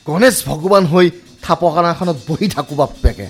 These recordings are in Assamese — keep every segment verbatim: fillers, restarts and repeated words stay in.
গণেশ ভগৱান হৈ থাপকানাখনত বহি থাকোঁ বাপেকে।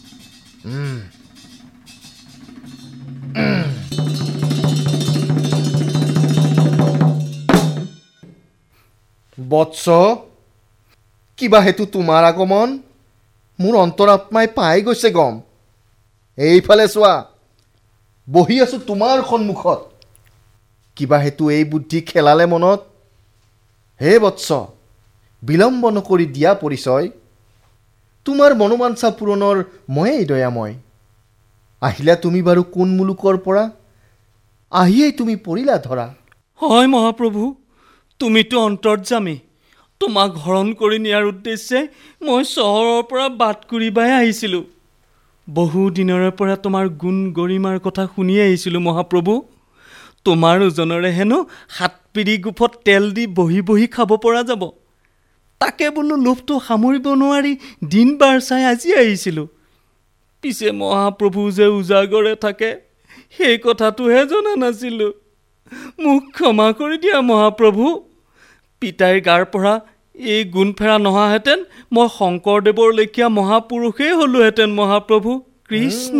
বৎস, কিবা হেতু তোমাৰ আগমন? মোৰ অন্তৰাত্মাই পাই গৈছে গম। এইফালে চোৱা, বহি আছো তোমাৰ সন্মুখত। কিবা হেতু এই বুদ্ধি খেলালে মনত? হে বৎস, বিলম্ব নকৰি দিয়া পৰিচয়। তোমাৰ মনোবাঞ্ছা পূৰণৰ ময়েই দয়াময়। আহিলা তুমি বাৰু কোন মুলুকৰ পৰা? আহিয়েই তুমি পৰিলা ধৰা। হয় মহাপ্ৰভু, তুমিতো অন্তৰ্যামী। তোমাক হৰণ কৰি নিয়াৰ উদ্দেশ্যে মই চহৰৰ পৰা বাটকুৰিবাই আহিছিলোঁ। বহু দিনৰে পৰা তোমাৰ গুণ গৰিমাৰ কথা শুনি আহিছিলোঁ মহাপ্ৰভু। তোমাৰ ওজনৰে হেনো সাতপিৰি গোফত তেল দি বহি বহি খাব পৰা যাব। তাকে বোলো লোভটো সামৰিব নোৱাৰি দিন বাৰ চাই আজি আহিছিলোঁ। পিছে মহাপ্ৰভু যে উজাগৰে থাকে সেই কথাটোহে জনা নাছিলোঁ। মোক ক্ষমা কৰি দিয়া মহাপ্ৰভু। পিতাইৰ গাৰ পৰা এই গুণ ফেৰা নহাহেঁতেন মই শংকৰদেৱৰ লেখীয়া মহাপুৰুষেই হলোহেঁতেন মহাপ্ৰভু। কৃষ্ণ।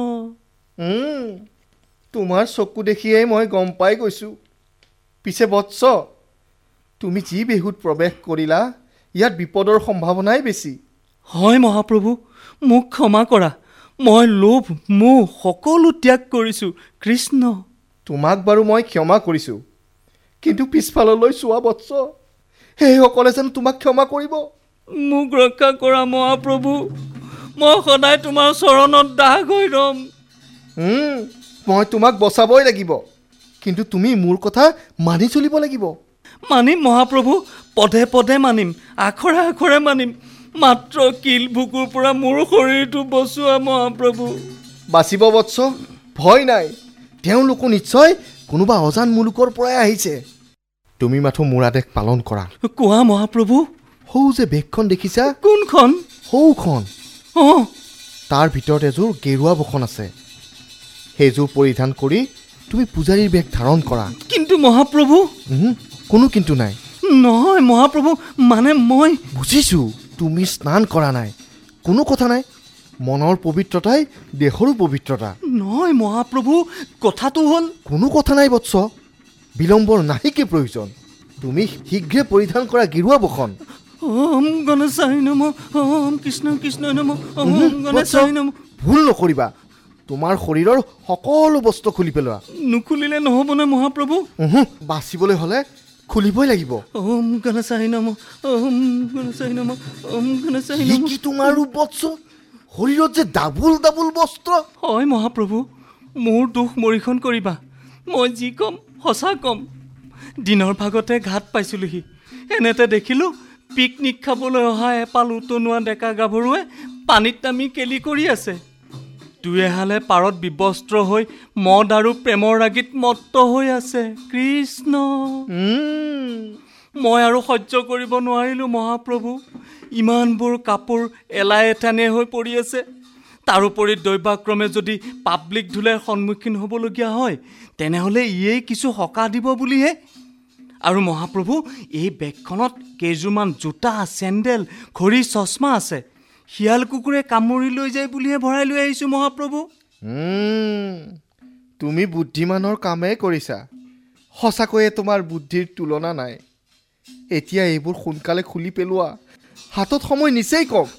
তোমাৰ চকু দেখিয়েই মই গম পাই গৈছোঁ। পিছে বৎস, তুমি যি বেহুত প্ৰৱেশ কৰিলা, ইয়াত বিপদৰ সম্ভাৱনাই বেছি। হয় মহাপ্ৰভু, মোক ক্ষমা কৰা। মই লোভ মোহ সকলো ত্যাগ কৰিছোঁ। কৃষ্ণ। তোমাক বাৰু মই ক্ষমা কৰিছোঁ, কিন্তু পিছফাললৈ চোৱা বৎস, সেইসকলে যেন তোমাক ক্ষমা কৰিব। মোক ৰক্ষা কৰা মহাপ্ৰভু। মই সদায় তোমাৰ চৰণত দাগ হৈ ৰম। মই তোমাক বচাবই লাগিব, কিন্তু তুমি মোৰ কথা মানি চলিব লাগিব। মানিম মহাপ্ৰভু, পদে পদে মানিম, আখৰে আখৰে মানিম। মাত্ৰ কিল বুকুৰ পৰা মোৰ শৰীৰটো বচোৱা মহাপ্ৰভু। বাচিব বৎস, ভয় নাই। তেওঁলোকো নিশ্চয় কোনোবা অজান মুলুকৰ পৰাই আহিছে। তুমি মাথো মোৰ আদেশ পালন কৰা। কোৱা মহাপ্ৰভু। সৌ যে বেগখন দেখিছা? কোনখন? সৌখন। অঁ, তাৰ ভিতৰত এযোৰ গেৰুৱা বসন আছে। সেইযোৰ পৰিধান কৰি তুমি পূজাৰীৰ বেগ ধাৰণ কৰা। কিন্তু মহাপ্ৰভু। কোনো কিন্তু নাই। নহয় মহাপ্ৰভু, মানে মই বুজিছোঁ তুমি স্নান কৰা নাই। কোনো কথা নাই, মনৰ পবিত্ৰতাই দেহৰো পবিত্ৰতা। নহয় মহাপ্ৰভু, কথাটো হ'ল। কোনো কথা নাই বৎস, বিলম্বৰ নাহিকে প্ৰয়োজন। তুমি শীঘ্ৰে পৰিধান কৰা গেৰুৱা বসন। ওম গণেশায় নমঃ, ওম কৃষ্ণ কৃষ্ণ নমঃ, ওম গণেশায় নমঃ। ভুল নকৰিবা, তোমাৰ শৰীৰৰ সকলো বস্ত্ৰ খুলি পেলোৱা। নুখুলিলে নহ'বনে মহাপ্ৰভু? বাচিবলৈ হ'লে খুলিবই লাগিব। ওম গণেশায় নমঃ, ওম গণেশায় নমঃ, ওম গণেশায় নমঃ। কি তোমাৰ ৰূপ বৎস, শৰীৰত যে ডাবুল ডাবুল বস্ত্ৰ। হয় মহাপ্ৰভু, মোৰ দুখ মৰিখন কৰিবা। মই যি ক'ম সঁচা ক'ম। দিনৰ ভাগতে ঘাট পাইছিলোহি, এনেতে দেখিলোঁ পিকনিক খাবলৈ অহা এপাল উতনোৱা ডেকা গাভৰুৱে পানীত নামি কেলি কৰি আছে। দুই এহালে পাৰত বিবস্ত্ৰ হৈ মদ আৰু প্ৰেমৰ ৰাগীত মত্ত হৈ আছে। কৃষ্ণ। মই আৰু সহ্য কৰিব নোৱাৰিলোঁ মহাপ্ৰভু। ইমানবোৰ কাপোৰ এলাই এঠানে হৈ পৰি আছে। তাৰোপৰি দৈৱাক্ৰমে যদি পাব্লিক ধুলেৰ সন্মুখীন হ'বলগীয়া হয়, তেনেহ'লে ইয়েই কিছু সকাহ দিব বুলিহে। আৰু মহাপ্ৰভু, এই বেগখনত কেইযোৰমান জোতা, চেণ্ডেল, ঘড়ী, চশমা আছে। শিয়াল কুকুৰে কামুৰি লৈ যায় বুলিহে ভৰাই লৈ আহিছোঁ মহাপ্ৰভু। তুমি বুদ্ধিমানৰ কামেই কৰিছা। সঁচাকৈয়ে তোমাৰ বুদ্ধিৰ তুলনা নাই। এতিয়া এইবোৰ সোনকালে খুলি পেলোৱা, হাতত সময় নিচেই কওক।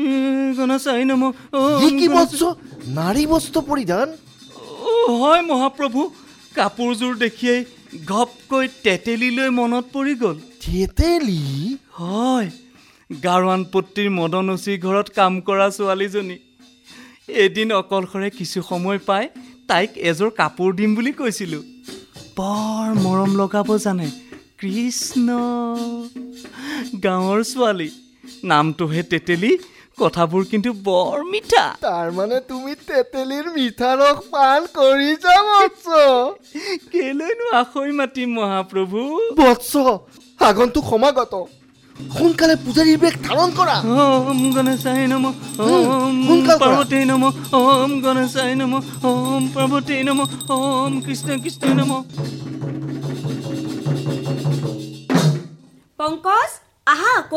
নাৰী বস্ত্ৰ পৰিধান? হয় মহাপ্ৰভু, কাপোৰযোৰ দেখিয়েই ঘপকৈ তেতেলীলৈ মনত পৰি গ'ল। তেতেলী? হয়, গাৰোৱানপট্টিৰ মদনচি ঘৰত কাম কৰা ছোৱালীজনী। এদিন অকলশৰে কিছু সময় পাই তাইক এযোৰ কাপোৰ দিম বুলি কৈছিলোঁ। বৰ মৰম লগাব জানে। কৃষ্ণ। গাঁৱৰ ছোৱালী, নামটোহে তেতেলী, কথাবোৰ কিন্তু বৰ মিঠা। তাৰ মানে তুমি তেতেলীৰ মিঠা ৰস পান কৰিছা বৎস? কেলৈনো আখৈ মাতিম মহাপ্ৰভু। বৎস, আগন্তুক সমাগত, সোনকালে পূজাৰীৰ বেগ ধাৰণ কৰা। ওম গণেশায় নমঃ, ওম পাৰ্বতী নমঃ, ওম গণেশায় নমঃ, ওম পাৰ্বতী নমঃ, ওম কৃষ্ণ কৃষ্ণ নমঃ। পংকজ, আহা।